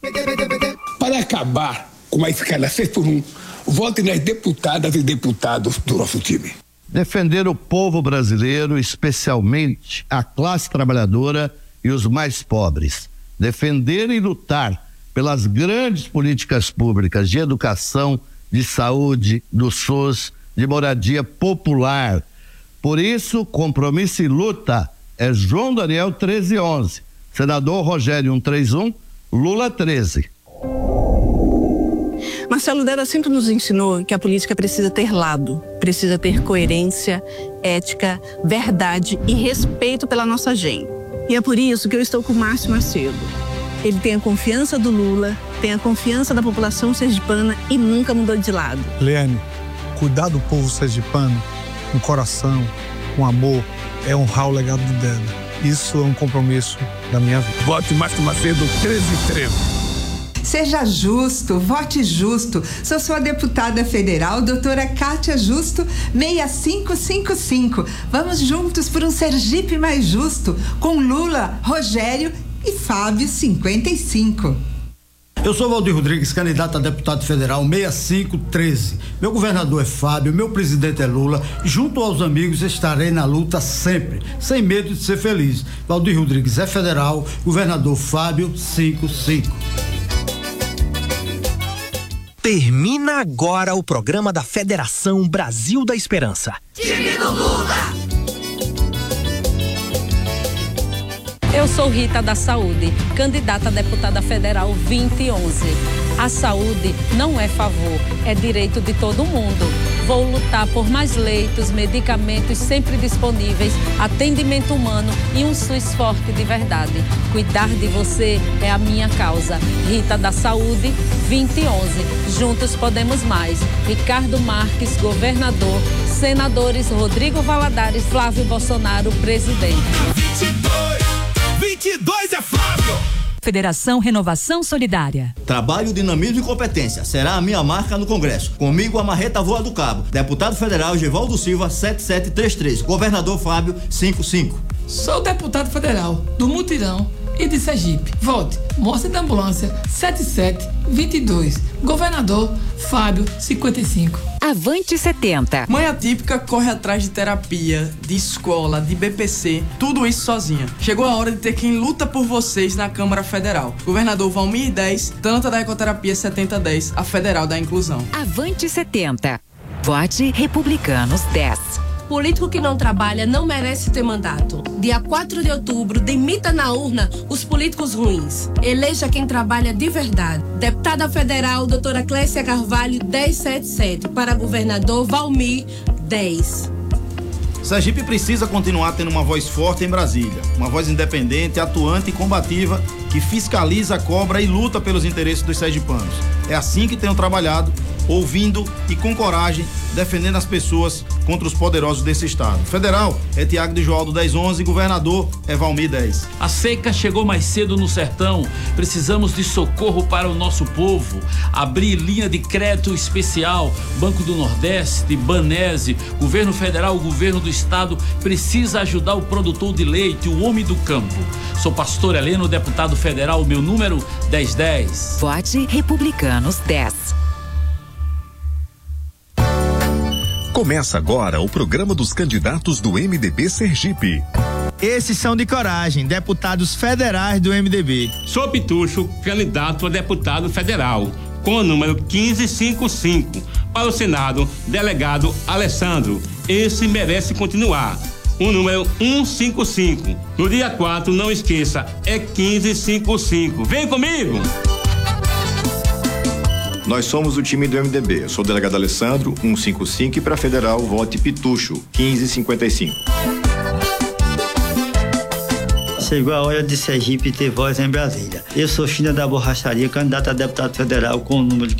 Para acabar com a escala 6x1, vote nas deputadas e deputados do nosso time. Defender o povo brasileiro, especialmente a classe trabalhadora e os mais pobres. Defender e lutar pelas grandes políticas públicas de educação, de saúde, do SUS, de moradia popular. Por isso, compromisso e luta é João Daniel 1311, senador Rogério 131, Lula 13. Marcelo Deda sempre nos ensinou que a política precisa ter lado, precisa ter coerência, ética, verdade e respeito pela nossa gente. E é por isso que eu estou com o Márcio Macedo. Ele tem a confiança do Lula, tem a confiança da população sergipana e nunca mudou de lado. Leane, cuidar do povo sergipano com coração, com amor, é honrar o legado do Deda. Isso é um compromisso da minha vida. Vote Márcio Macedo 1313. Seja justo, vote justo. Sou sua deputada federal, doutora Kátia Justo, 6555. Vamos juntos por um Sergipe mais justo, com Lula, Rogério e Fábio, 55. Eu sou Valdir Rodrigues, candidato a deputado federal 6513. Meu governador é Fábio, meu presidente é Lula. Junto aos amigos estarei na luta sempre, sem medo de ser feliz. Valdir Rodrigues é federal, governador Fábio 55. Termina agora o programa da Federação Brasil da Esperança. Time do Lula! Eu sou Rita da Saúde, candidata a deputada federal 2011. A saúde não é favor, é direito de todo mundo. Vou lutar por mais leitos, medicamentos sempre disponíveis, atendimento humano e um SUS forte de verdade. Cuidar de você é a minha causa. Rita da Saúde, 2011. Juntos podemos mais. Ricardo Marques, governador. Senadores Rodrigo Valadares, Flávio Bolsonaro, presidente. 22 é Flávio! Federação Renovação Solidária. Trabalho, dinamismo e competência. Será a minha marca no Congresso. Comigo a marreta voa do cabo. Deputado Federal Gevaldo Silva, 7733. Governador Fábio, 55. Sou deputado federal do Mutirão e de Sergipe. Vote Moça da Ambulância, 7722. Governador Fábio, 55. Avante 70. Mãe atípica corre atrás de terapia, de escola, de BPC, tudo isso sozinha. Chegou a hora de ter quem luta por vocês na Câmara Federal. Governador Valmir 10, Tanta da Ecoterapia 7010, a Federal da Inclusão. Avante 70. Vote Republicanos 10. Político que não trabalha não merece ter mandato. Dia 4 de outubro, demita na urna os políticos ruins. Eleja quem trabalha de verdade. Deputada federal, doutora Clécia Carvalho, 1077. Para governador, Valmir, 10. Sergipe precisa continuar tendo uma voz forte em Brasília. Uma voz independente, atuante e combativa, que fiscaliza, cobra e luta pelos interesses dos sergipanos. É assim que tenho trabalhado, ouvindo e com coragem, defendendo as pessoas contra os poderosos desse estado. Federal é Tiago de Joaldo 1011, governador é Valmir 10. A seca chegou mais cedo no sertão, precisamos de socorro para o nosso povo. Abrir linha de crédito especial, Banco do Nordeste, Banese, governo federal, governo do estado precisa ajudar o produtor de leite, o homem do campo. Sou pastor Heleno, deputado federal, meu número 1010. Vote Republicanos 10. Começa agora o programa dos candidatos do MDB Sergipe. Esses são de coragem, deputados federais do MDB. Sou Pitucho, candidato a deputado federal, com o número 1555. Para o Senado, delegado Alessandro. Esse merece continuar. O número 155. No dia 4, não esqueça, é 1555. Vem comigo! Nós somos o time do MDB. Eu sou o delegado Alessandro, 155, e para federal, vote Pitucho, 1555. Chegou a hora de Sergipe ter voz em Brasília. Eu sou China da Borracharia, candidato a deputado federal com o número